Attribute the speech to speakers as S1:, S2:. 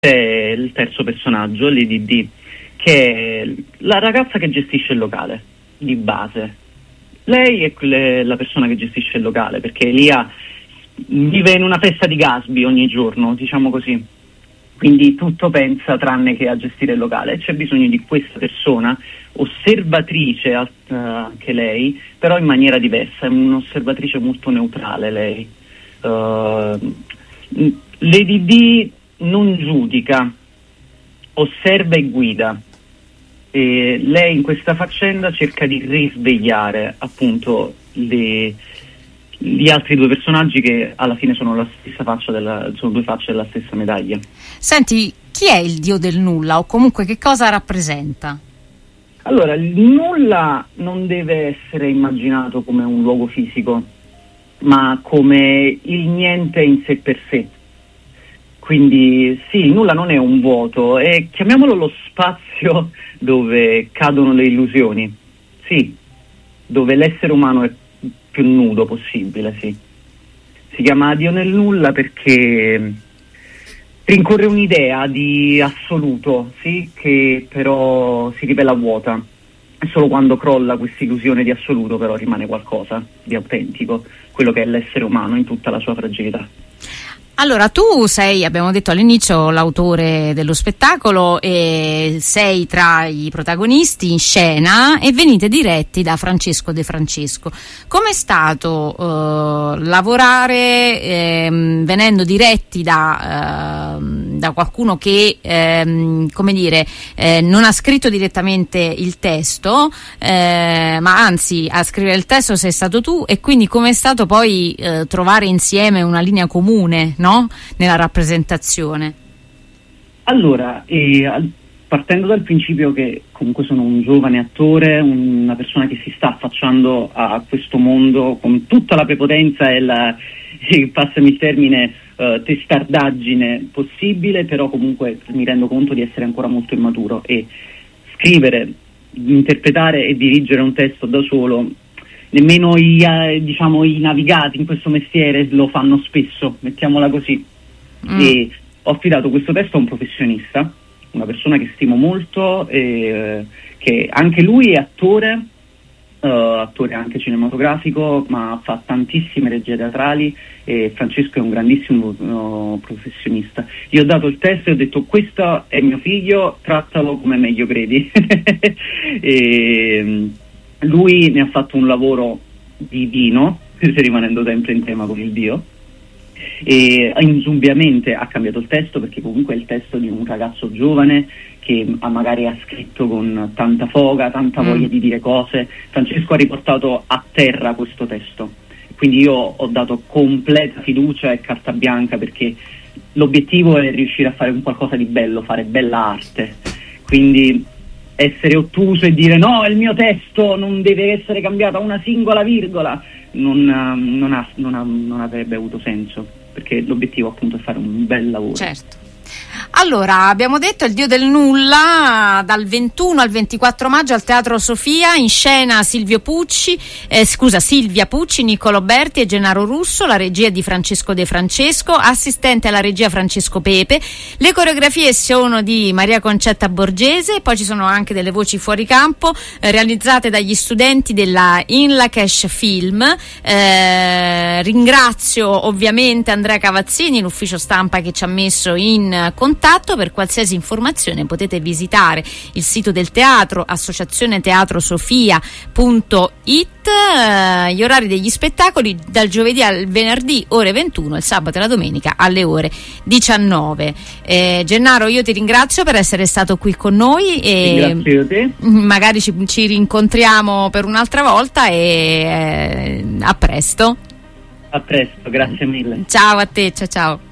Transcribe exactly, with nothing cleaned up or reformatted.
S1: c'è il terzo personaggio, Lady D, che è la ragazza che gestisce il locale di base. Lei è quelle- la persona che gestisce il locale, perché Elia vive in una festa di Gatsby ogni giorno, diciamo così. Quindi tutto pensa tranne che a gestire il locale. C'è bisogno di questa persona, osservatrice al- eh, anche lei, però in maniera diversa, è un'osservatrice molto neutrale lei. Uh, Lady D non giudica, osserva e guida. E lei in questa faccenda cerca di risvegliare appunto le, gli altri due personaggi che alla fine sono la stessa faccia della, sono due facce della stessa medaglia.
S2: Senti, chi è il dio del nulla, o comunque che cosa rappresenta?
S1: Allora, il nulla non deve essere immaginato come un luogo fisico, ma come il niente in sé per sé. Quindi sì, il nulla non è un vuoto, è, chiamiamolo lo spazio dove cadono le illusioni, sì, dove l'essere umano è più nudo possibile, sì. Si chiama Dio nel nulla perché rincorre un'idea di assoluto, sì, che però si rivela vuota. E solo quando crolla questa illusione di assoluto però rimane qualcosa di autentico, quello che è l'essere umano in tutta la sua fragilità.
S2: Allora, tu sei, abbiamo detto all'inizio, l'autore dello spettacolo e sei tra i protagonisti in scena e venite diretti da Francesco De Francesco. Com'è stato eh, lavorare eh, venendo diretti da, eh, da qualcuno che, eh, come dire, eh, non ha scritto direttamente il testo, eh, ma anzi a scrivere il testo sei stato tu, e quindi com'è stato poi eh, trovare insieme una linea comune, no? Nella rappresentazione?
S1: Allora, eh, al- partendo dal principio che comunque sono un giovane attore, una persona che si sta affacciando a questo mondo con tutta la prepotenza e la, eh, passami il termine, eh, testardaggine possibile, però comunque mi rendo conto di essere ancora molto immaturo, e scrivere, interpretare e dirigere un testo da solo, nemmeno i, eh, diciamo, i navigati in questo mestiere lo fanno spesso, mettiamola così.
S2: Mm.
S1: E ho affidato questo testo a un professionista, una persona che stimo molto, eh, che anche lui è attore, eh, attore anche cinematografico, ma fa tantissime regie teatrali, e Francesco è un grandissimo eh, professionista. Gli ho dato il testo e ho detto: questo è mio figlio, trattalo come meglio credi. e, Lui ne ha fatto un lavoro divino, rimanendo sempre in tema con il Dio, e indubbiamente ha cambiato il testo, perché comunque è il testo di un ragazzo giovane che ha magari ha scritto con tanta foga, tanta
S2: Mm.
S1: voglia di dire cose. Francesco ha riportato a terra questo testo, quindi io ho dato completa fiducia e carta bianca, perché l'obiettivo è riuscire a fare un qualcosa di bello, fare bella arte. Quindi essere ottuso e dire no, è il mio testo, non deve essere cambiata una singola virgola, non, eh, non, ha, non, ha, non avrebbe avuto senso, perché l'obiettivo appunto è fare un bel lavoro.
S2: Certo. Allora, abbiamo detto Il Dio del Nulla, dal ventuno al ventiquattro maggio al Teatro Sofia, in scena Silvio Pucci, eh, scusa, Silvia Pucci, Niccolò Berti e Gennaro Russo, la regia di Francesco De Francesco, assistente alla regia Francesco Pepe. Le coreografie sono di Maria Concetta Borgese, poi ci sono anche delle voci fuori campo eh, realizzate dagli studenti della Inlakesh Film. Eh, ringrazio ovviamente Andrea Cavazzini, l'ufficio stampa, che ci ha messo in contatto. Per qualsiasi informazione potete visitare il sito del teatro, associazione teatro sofia punto it. Eh, gli orari degli spettacoli dal giovedì al venerdì ore ventuno, il sabato e la domenica alle ore diciannove. eh, Gennaro, io ti ringrazio per essere stato qui con noi e
S1: Ringrazio te.
S2: magari ci, ci rincontriamo per un'altra volta, e eh, a presto.
S1: A presto, grazie mille.
S2: Ciao a te, ciao ciao.